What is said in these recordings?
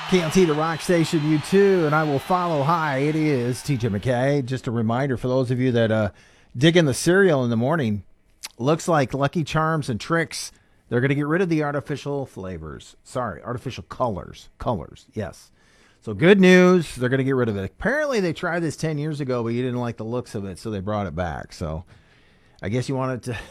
KLT, the rock station, you too, and I will follow. Hi, it is TJ McKay. Just a reminder for those of you that dig in the cereal in the morning, looks like Lucky Charms and Trix, they're going to get rid of the artificial flavors. Sorry, artificial colors. Colors, yes. So good news, they're going to get rid of it. Apparently they tried this 10 years ago, but you didn't like the looks of it, so they brought it back. So I guess you want it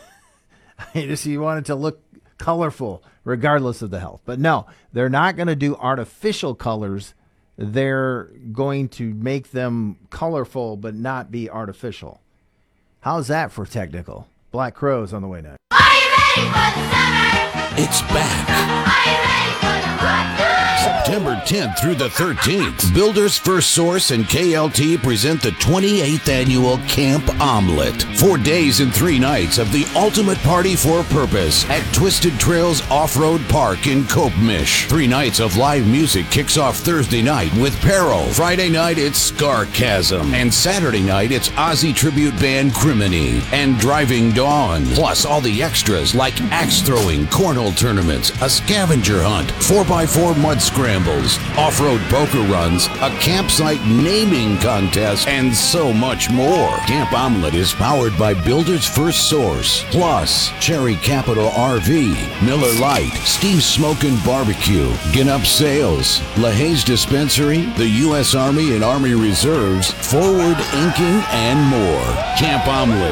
to look colorful regardless of the health. But no, they're not going to do artificial colors. They're going to make them colorful but not be artificial. How's that for technical? Black Crowes on the way next. Are you ready for the summer? It's back. Are you ready for the hot summer? September 10th through the 13th, Builders First Source and KLT present the 28th annual Camp Omelet. 4 days and 3 nights of the ultimate party for a purpose at Twisted Trails Off-Road Park in Copemish. 3 nights of live music kicks off Thursday night with Peril. Friday night, it's Scarchasm. And Saturday night, it's Aussie tribute band Criminy and Driving Dawn. Plus all the extras like axe throwing, cornhole tournaments, a scavenger hunt, 4x4 mud scrambles, off-road poker runs, a campsite naming contest, and so much more. Camp Omelet is powered by Builders First Source, plus Cherry Capital RV, Miller Lite, Steve's Smokin' Barbecue, Ginup Sales, LaHaye's Dispensary, the U.S. Army and Army Reserves, Forward Inking, and more. Camp Omelet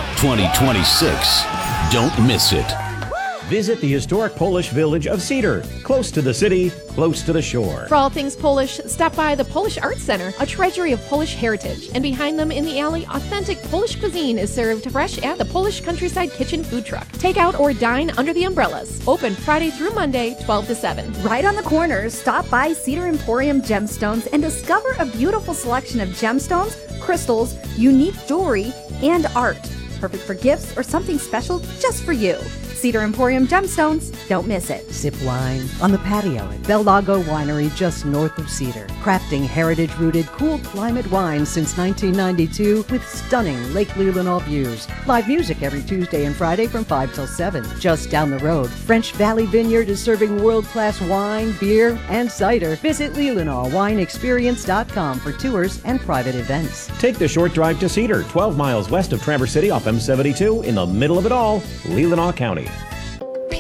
2026. Don't miss it. Visit the historic Polish village of Cedar, close to the city, close to the shore. For all things Polish, stop by the Polish Arts Center, a treasury of Polish heritage. And behind them in the alley, authentic Polish cuisine is served fresh at the Polish Countryside Kitchen food truck. Take out or dine under the umbrellas. Open Friday through Monday, 12 to 7. Right on the corner, stop by Cedar Emporium Gemstones and discover a beautiful selection of gemstones, crystals, unique jewelry, and art. Perfect for gifts or something special just for you. Cedar Emporium Gemstones, don't miss it. Sip wine on the patio at Bellago Winery just north of Cedar. Crafting heritage-rooted, cool climate wines since 1992 with stunning Lake Leelanau views. Live music every Tuesday and Friday from 5 till 7. Just down the road, French Valley Vineyard is serving world-class wine, beer, and cider. Visit LeelanauWineExperience.com for tours and private events. Take the short drive to Cedar, 12 miles west of Traverse City off M72 in the middle of it all, Leelanau County.